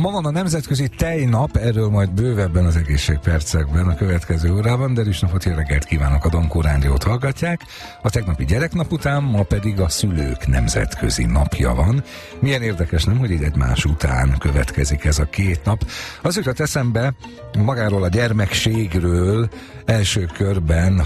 Ma van a Nemzetközi Tejnap, erről majd bővebben az egészségpercekben a következő órában, de is napot, jó reggelt kívánok, a Donkó Rádiót hallgatják. A tegnapi gyereknap után ma pedig a szülők nemzetközi napja van. Milyen érdekes, nem, hogy így egymás után következik ez a két nap. Az jutott eszembe magáról a gyermekségről első körben,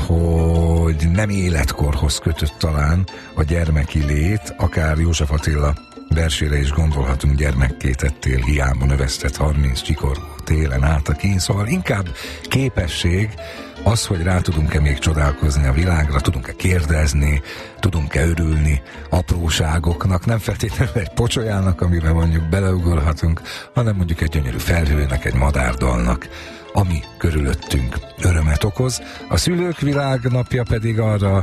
hogy nem életkorhoz kötött talán a gyermeki lét, akár József Attila versére is gondolhatunk, gyermekké tettél, hiába növesztett 30 csikorgó télen át a kín, szóval inkább képesség az, hogy rá tudunk-e még csodálkozni a világra, tudunk-e kérdezni, tudunk-e örülni apróságoknak, nem feltétlenül egy pocsolyának, amiben mondjuk beleugorhatunk, hanem mondjuk egy gyönyörű felhőnek, egy madárdalnak, ami körülöttünk örömet okoz. A szülők világnapja pedig arra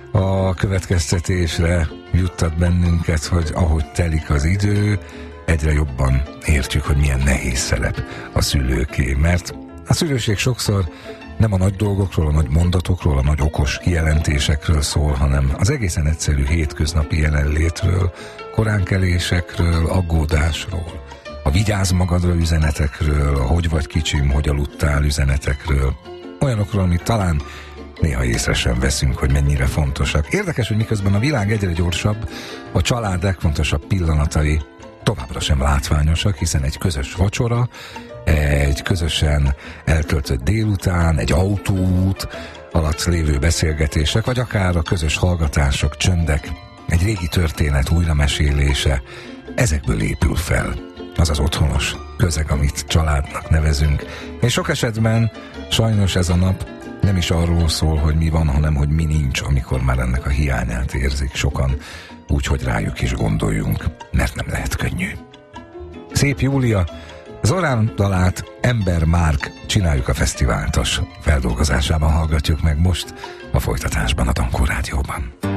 a következtetésre juttat bennünket, hogy ahogy telik az idő, egyre jobban értjük, hogy milyen nehéz szerep a szülőké, mert a szülőség sokszor nem a nagy dolgokról, a nagy mondatokról, a nagy okos kijelentésekről szól, hanem az egészen egyszerű hétköznapi jelenlétről, koránkelésekről, aggódásról, a vigyázz magadra üzenetekről, a hogy vagy kicsim, hogy aludtál üzenetekről, olyanokról, amit talán néha észre sem veszünk, hogy mennyire fontosak. Érdekes, hogy miközben a világ egyre gyorsabb, a család legfontosabb pillanatai továbbra sem látványosak, hiszen egy közös vacsora, egy közösen eltöltött délután, egy autóút alatt lévő beszélgetések, vagy akár a közös hallgatások, csöndek, egy régi történet újramesélése, ezekből épül fel az az otthonos közeg, amit családnak nevezünk. És sok esetben sajnos ez a nap nem is arról szól, hogy mi van, hanem hogy mi nincs, amikor már ennek a hiányát érzik sokan, úgyhogy rájuk is gondoljunk, mert nem lehet könnyű. Szép Júlia, Zorán dalát Ember Márk Csináljuk a Fesztiváltos feldolgozásában hallgatjuk meg most, a folytatásban a Donkó Rádióban.